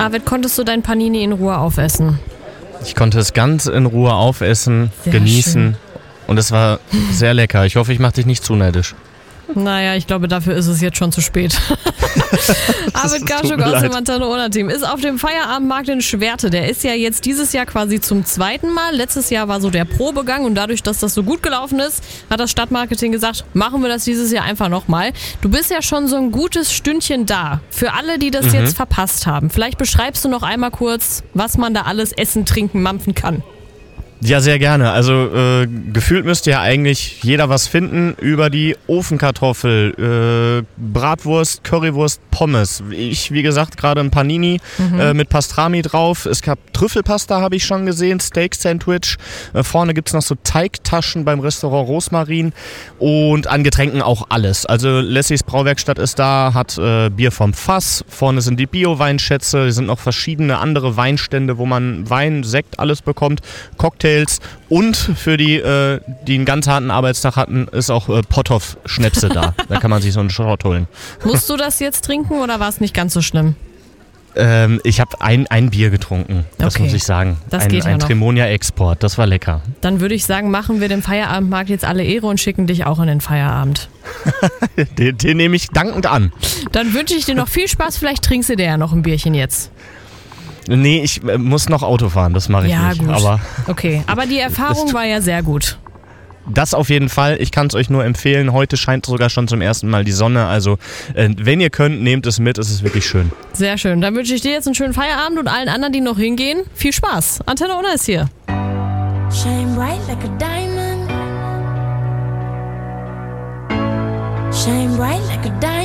Arvid, konntest du dein Panini in Ruhe aufessen? Ich konnte es ganz in Ruhe aufessen, Sehr genießen schön. und es war sehr lecker. Ich hoffe, ich mache dich nicht zu neidisch. Naja, ich glaube, dafür ist es jetzt schon zu spät. Arvid Kaschuk mir aus dem leid. Antenne-Ona-Team ist auf dem Feierabendmarkt in Schwerte. Der ist ja jetzt dieses Jahr quasi zum zweiten Mal. Letztes Jahr war so der Probegang und dadurch, dass das so gut gelaufen ist, hat das Stadtmarketing gesagt, machen wir das dieses Jahr einfach nochmal. Du bist ja schon so ein gutes Stündchen da. Für alle, die das jetzt verpasst haben, vielleicht beschreibst du noch einmal kurz, was man da alles essen, trinken, mampfen kann. Ja, sehr gerne. Also gefühlt müsste ja eigentlich jeder was finden über die Ofenkartoffel, Bratwurst, Currywurst, Pommes. Ich, wie gesagt, gerade ein Panini mit Pastrami drauf. Es gab Trüffelpasta, habe ich schon gesehen, Steak-Sandwich. Vorne gibt's noch so Teigtaschen beim Restaurant Rosmarin und an Getränken auch alles. Also Lessys Brauwerkstatt ist da, hat Bier vom Fass. Vorne sind die Bio-Weinschätze. Es sind noch verschiedene andere Weinstände, wo man Wein, Sekt, alles bekommt. Cocktails. Und für die, die einen ganz harten Arbeitstag hatten, ist auch Potthoff-Schnäpse da. Da kann man sich so einen Shot holen. Musst du das jetzt trinken oder war es nicht ganz so schlimm? Ich habe ein Bier getrunken, das Okay. muss ich sagen. Das geht ja ein noch. Tremonia-Export, das war lecker. Dann würde ich sagen, machen wir dem Feierabendmarkt jetzt alle Ehre und schicken dich auch in den Feierabend. Den nehme ich dankend an. Dann wünsche ich dir noch viel Spaß, vielleicht trinkst du dir ja noch ein Bierchen jetzt. Nee, ich muss noch Auto fahren, das mache ich Ja, nicht. gut. Aber Okay, aber die Erfahrung war ja sehr gut. das auf jeden Fall. Ich kann es euch nur empfehlen. Heute scheint sogar schon zum ersten Mal die Sonne. Also wenn ihr könnt, nehmt es mit. Es ist wirklich schön. Sehr schön. Dann wünsche ich dir jetzt einen schönen Feierabend und allen anderen, die noch hingehen, viel Spaß. Antenne Ona ist hier. Shine bright like a diamond. Shine bright like a diamond.